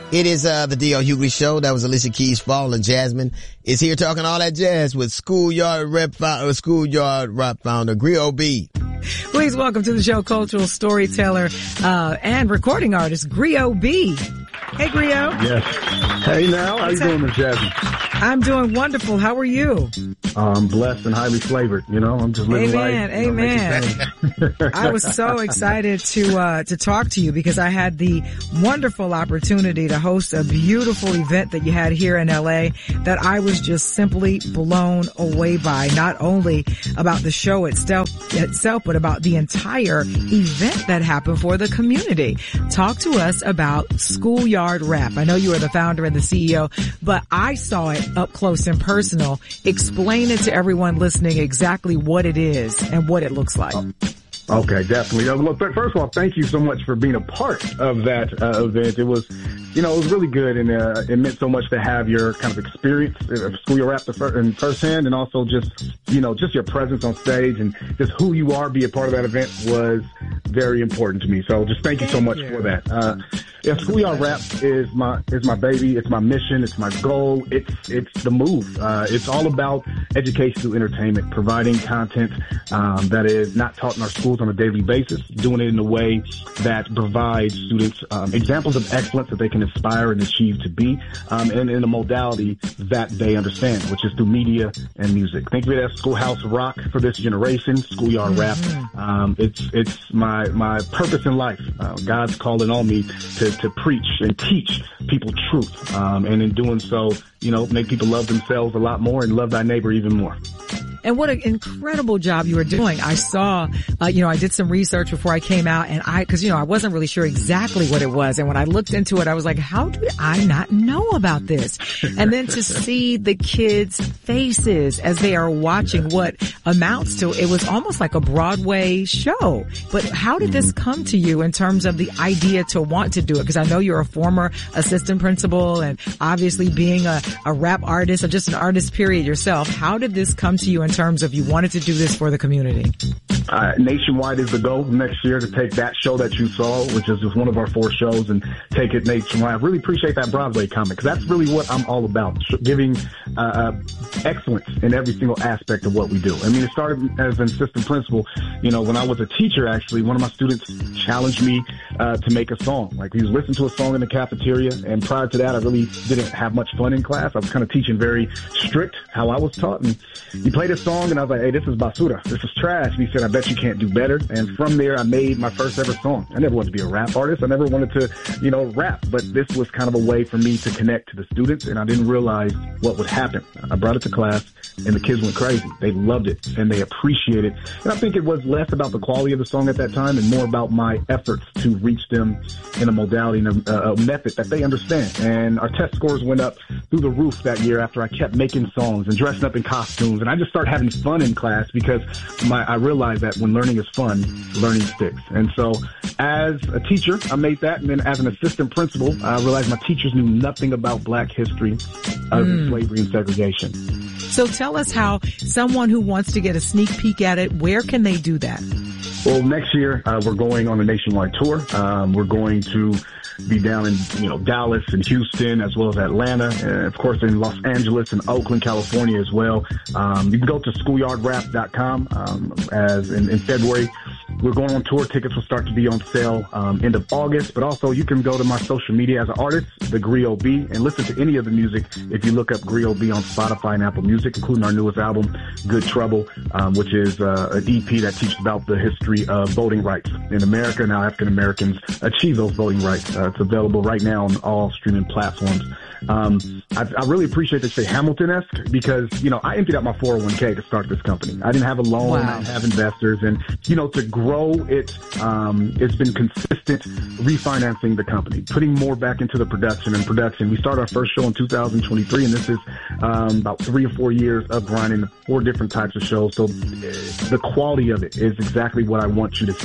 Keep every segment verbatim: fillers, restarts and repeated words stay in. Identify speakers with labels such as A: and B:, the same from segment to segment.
A: It is uh the D L Hughley Show. That was Alicia Keys, Fall, and Jasmine is here talking all that jazz with Schoolyard Rep founder, Schoolyard Rap founder Griot B.
B: Please welcome to the show cultural storyteller uh and recording artist Griot B. Hey, Griot.
C: Yes. Hey, now. How you doing, Miz Jasmine?
B: I'm doing wonderful. How are you?
C: I'm blessed and highly flavored. You know, I'm just living
B: amen,
C: life.
B: Amen. You know, I was so excited to uh to talk to you because I had the wonderful opportunity to host a beautiful event that you had here in L A that I was just simply blown away by. Not only about the show itself, itself, but about the entire event that happened for the community. Talk to us about Schoolyard Rap. I know you are the founder and the C E O, but I saw it up close and personal. Explain it to everyone listening exactly what it is and what it looks like.
C: Okay, definitely. Well, first of all, thank you so much for being a part of that uh, event. It was, you know, it was really good, and uh, it meant so much to have your kind of experience of Schoolyard Rap in firsthand, and also just, you know, just your presence on stage and just who you are, be a part of that event was very important to me. So just thank you so much for that. Uh, yeah, Schoolyard Rap is my is my baby. It's my mission. It's my goal. It's it's the move. Uh, it's all about education through entertainment, providing content um, that is not taught in our schools on a daily basis, doing it in a way that provides students um, examples of excellence that they can aspire and achieve to be, um, and in a modality that they understand, which is through media and music. Think of it as schoolhouse rock for this generation, Schoolyard
B: mm-hmm.
C: Rap. Um, it's it's my my purpose in life. Uh, God's calling on me to to preach and teach people truth, um, and in doing so, you know, make people love themselves a lot more and love thy neighbor even more.
B: And what an incredible job you were doing. I saw, uh, you know, I did some research before I came out, and I, cause, you know, I wasn't really sure exactly what it was. And when I looked into it, I was like, how did I not know about this? And then to see the kids' faces as they are watching what amounts to, it was almost like a Broadway show. But how did this come to you in terms of the idea to want to do it? Cause I know you're a former assistant principal and obviously being a, a rap artist or just an artist period yourself. How did this come to you in terms of you wanted to do this for the community?
C: Uh, nationwide is the goal next year, to take that show that you saw, which is just one of our four shows, and take it nationwide. I really appreciate that Broadway comment, because that's really what I'm all about, giving uh, uh, excellence in every single aspect of what we do. I mean, it started as an assistant principal. You know, when I was a teacher, actually, one of my students challenged me uh, to make a song. Like, he was listening to a song in the cafeteria, and prior to that, I really didn't have much fun in class. I was kind of teaching very strict how I was taught, and he played a song, and I was like, hey, this is basura. This is trash. And he said, I bet you can't do better. And from there, I made my first ever song. I never wanted to be a rap artist. I never wanted to, you know, rap. But this was kind of a way for me to connect to the students, and I didn't realize what would happen. I brought it to class, and the kids went crazy. They loved it, and they appreciate it. And I think it was less about the quality of the song at that time and more about my efforts to reach them in a modality and a, a method that they understand. And our test scores went up through the roof that year after I kept making songs and dressing up in costumes. And I just started having fun in class, because my, I realized that when learning is fun, learning sticks. And so as a teacher, I made that. And then as an assistant principal, I realized my teachers knew nothing about Black history, other than mm. slavery and segregation.
B: So tell us how someone who wants to get a sneak peek at it, where can they do that?
C: Well, next year, uh, we're going on a nationwide tour. Um, we're going to be down in, you know, Dallas and Houston, as well as Atlanta, and of course in Los Angeles and Oakland, California as well. Um, you can go to schoolyard rap dot com, um, as in, in February. We're going on tour. Tickets will start to be on sale um, end of August, but also you can go to my social media as an artist, the Griot B, and listen to any of the music if you look up Griot B on Spotify and Apple Music, including our newest album, Good Trouble, um, which is uh, an E P that teaches about the history of voting rights in America and how African Americans achieve those voting rights. Uh, it's available right now on all streaming platforms. Um, I, I really appreciate that you say Hamilton-esque, because, you know, I emptied out my four oh one k to start this company. I didn't have a loan. Wow. I didn't have investors. And, you know, to grow it, um, it's been consistent refinancing the company, putting more back into the production and production. We started our first show in two thousand twenty-three, and this is, um, about three or four years of grinding four different types of shows. So uh, the quality of it is exactly what I want you to see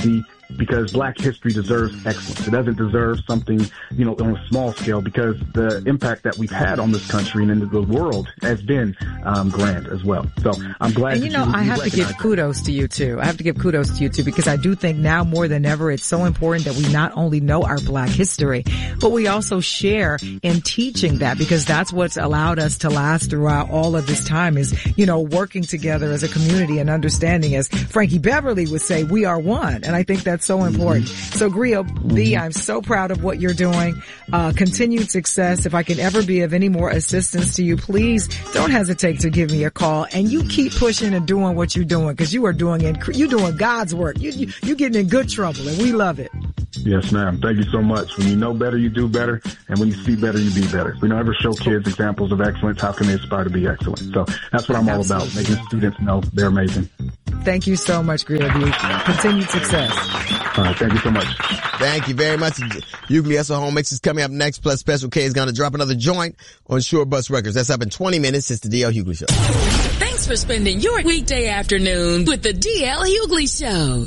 C: because Black history deserves excellence. It doesn't deserve something, you know, on a small scale, because the impact that we've had on this country and in the world has been um, grand as well. So I'm glad.
B: And you know,
C: you,
B: I have to give kudos to you too. I have to give kudos to you too, because I do think now more than ever, it's so important that we not only know our Black history, but we also share in teaching that, because that's what's allowed us to last throughout all of this time is, you know, working together as a community and understanding, as Frankie Beverly would say, we are one. And I think that's so important. Mm-hmm. So Grio B, I'm so proud of what you're doing. Uh, continued success. If I can ever be of any more assistance to you, please don't hesitate to give me a call. And you keep pushing and doing what you're doing, because you are doing inc- you're doing God's work. You, you you're getting in good trouble, and we love it.
C: Yes, ma'am. Thank you so much. When you know better, you do better. And when you see better, you be better. If we don't ever show kids examples of excellence, how can they aspire to be excellent? So that's what I'm all
B: Absolutely.
C: about, making students know they're amazing.
B: Thank you so much, Grio B. Continued success.
C: All right. Thank you so much.
A: Thank you very much. Ugly S O Home Mix is coming up next, plus Special K is going to drop another joint on Shore Bus Records. That's up in twenty minutes. It's the D L Hughley Show.
D: Thanks for spending your weekday afternoon with the D L Hughley Show.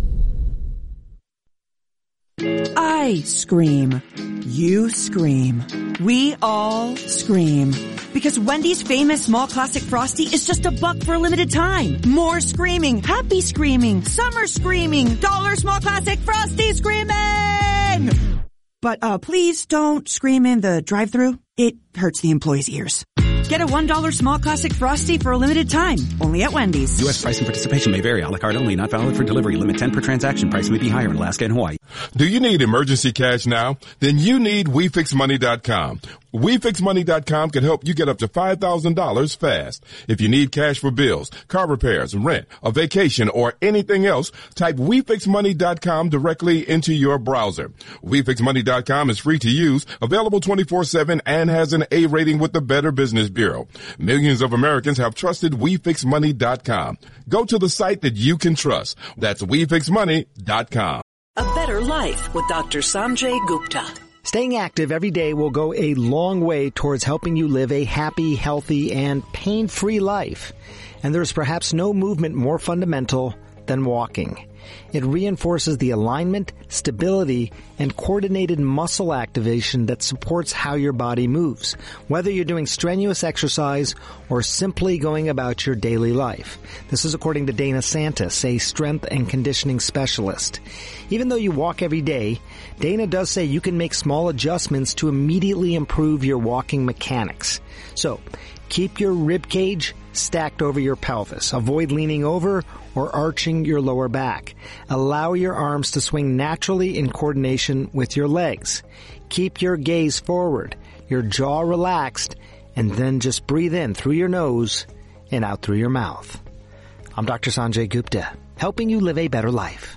E: I scream. You scream. We all scream. Because Wendy's famous small classic Frosty is just a buck for a limited time. More screaming, happy screaming, summer screaming, dollar small classic Frosty screaming! But, uh, please don't scream in the drive-thru. It hurts the employees' ears. Get a one dollar small classic Frosty for a limited time. Only at Wendy's.
F: U S price and participation may vary. A la carte only. Not valid for delivery. Limit ten per transaction. Price may be higher in Alaska and Hawaii.
G: Do you need emergency cash now? Then you need We Fix Money dot com. We Fix Money dot com can help you get up to five thousand dollars fast. If you need cash for bills, car repairs, rent, a vacation, or anything else, type We Fix Money dot com directly into your browser. We Fix Money dot com is free to use, available twenty-four seven, and has an A rating with the Better Business Bureau. Millions of Americans have trusted We Fix Money dot com. Go to the site that you can trust. That's We Fix Money dot com.
H: A Better Life with Doctor Sanjay Gupta.
I: Staying active every day will go a long way towards helping you live a happy, healthy, and pain-free life. And there's perhaps no movement more fundamental than walking. It reinforces the alignment, stability, and coordinated muscle activation that supports how your body moves, whether you're doing strenuous exercise or simply going about your daily life. This is according to Dana Santis, a strength and conditioning specialist. Even though you walk every day, Dana does say you can make small adjustments to immediately improve your walking mechanics. So, keep your rib cage stacked over your pelvis. Avoid leaning over or arching your lower back. Allow your arms to swing naturally in coordination with your legs. Keep your gaze forward, your jaw relaxed, and then just breathe in through your nose and out through your mouth. I'm Doctor Sanjay Gupta, helping you live a better life.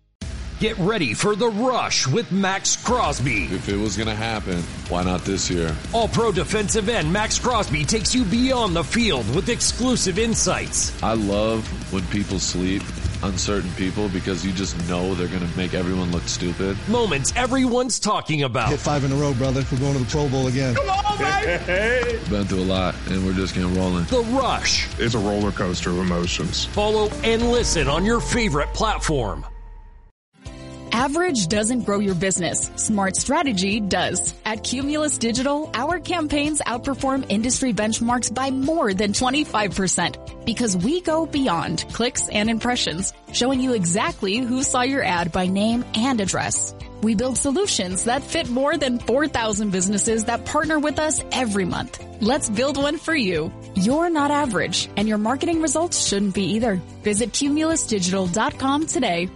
J: Get ready for The Rush with Max Crosby.
K: If it was going to happen, why not this year?
J: All-pro defensive end Max Crosby takes you beyond the field with exclusive insights.
K: I love when people sleep, uncertain people, because you just know they're going to make everyone look stupid.
J: Moments everyone's talking about.
L: Hit five in a row, brother. We're going to the Pro Bowl again.
J: Come on, baby!
K: Been through a lot, and we're just getting rolling.
J: The Rush.
M: It's a roller coaster of emotions.
J: Follow and listen on your favorite platform.
N: Average doesn't grow your business. Smart strategy does. At Cumulus Digital, our campaigns outperform industry benchmarks by more than twenty-five percent because we go beyond clicks and impressions, showing you exactly who saw your ad by name and address. We build solutions that fit more than four thousand businesses that partner with us every month. Let's build one for you. You're not average, and your marketing results shouldn't be either. Visit cumulus digital dot com today.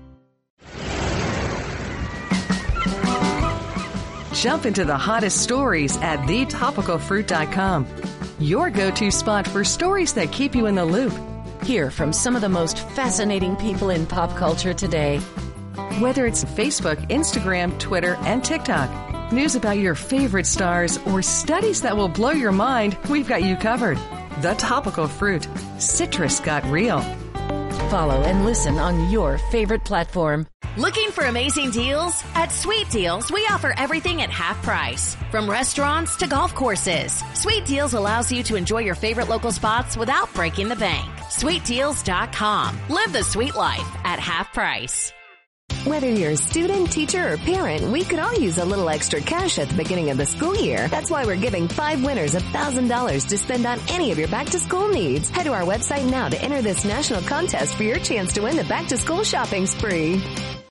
O: Jump into the hottest stories at the topical fruit dot com. Your go-to spot for stories that keep you in the loop.
P: Hear from some of the most fascinating people in pop culture today.
O: Whether it's Facebook, Instagram, Twitter, and TikTok, news about your favorite stars, or studies that will blow your mind, we've got you covered. The Topical Fruit. Citrus got real.
P: Follow and listen on your favorite platform.
Q: Looking for amazing deals? At Sweet Deals, we offer everything at half price. From restaurants to golf courses, Sweet Deals allows you to enjoy your favorite local spots without breaking the bank. sweet deals dot com. Live the sweet life at half price.
R: Whether you're a student, teacher, or parent, we could all use a little extra cash at the beginning of the school year. That's why we're giving five winners one thousand dollars to spend on any of your back-to-school needs. Head to our website now to enter this national contest for your chance to win the back-to-school shopping spree.